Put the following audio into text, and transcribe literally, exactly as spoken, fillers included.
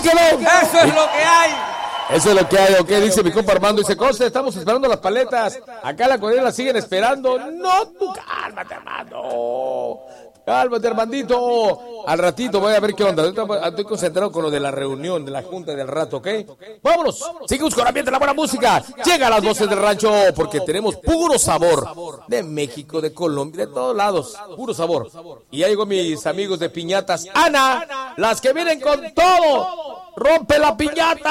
que no. Eso es lo que hay. Eso es lo que hay, ¿ok? Dice mi compa Armando. Dice, Costa, estamos esperando las paletas. Acá la comunidad la siguen esperando. No, tú cálmate, Armando. Cálmate, Armandito. Al ratito voy a ver qué onda. Estoy concentrado con lo de la reunión, de la junta del rato, ¿ok? Vámonos. Seguimos con ambiente, la buena música. Llega a las voces del rancho porque tenemos puro sabor. De México, de Colombia, de todos lados. Puro sabor. Y ya llegó mis amigos de piñatas. Ana, las que vienen con todo. Rompe la piñata.